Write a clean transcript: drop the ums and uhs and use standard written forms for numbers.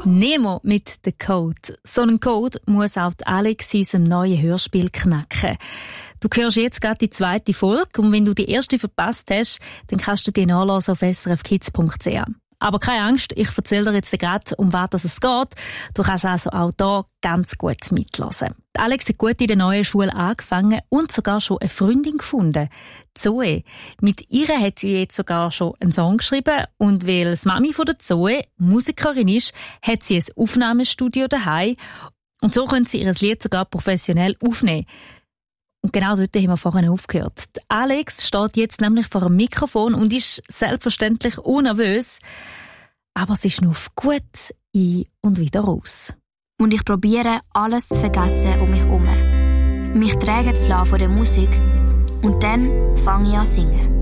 Nemo mit «The Code». So einen Code muss auch Alex in unserem neuen Hörspiel knacken. Du hörst jetzt gerade die zweite Folge und wenn du die erste verpasst hast, dann kannst du die nachlesen auf srfkids.ch. Aber keine Angst, ich erzähle dir jetzt gerade, um was es geht. Du kannst also auch hier ganz gut mithören. Alex hat gut in der neuen Schule angefangen und sogar schon eine Freundin gefunden. Zoe. Mit ihr hat sie jetzt sogar schon einen Song geschrieben und weil das Mami von der Zoe Musikerin ist, hat sie ein Aufnahmestudio daheim und so können sie ihr Lied sogar professionell aufnehmen. Und genau dort haben wir vorhin aufgehört. Alex steht jetzt nämlich vor einem Mikrofon und ist selbstverständlich unnervös. Aber es ist nur auf gut ein und wieder raus. Und ich probiere, alles zu vergessen um mich herum. Mich tragen zu lassen von der Musik. Und dann fange ich an zu singen.